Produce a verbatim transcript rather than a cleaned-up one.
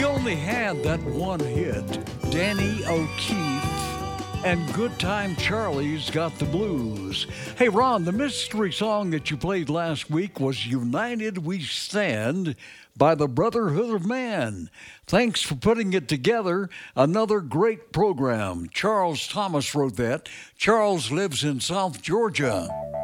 He only had that one hit, Danny O'Keefe, and Good Time Charlie's Got the Blues. Hey, Ron, the mystery song that you played last week was United We Stand by the Brotherhood of Man. Thanks for putting it together. Another great program. Charles Thomas wrote that. Charles lives in South Georgia.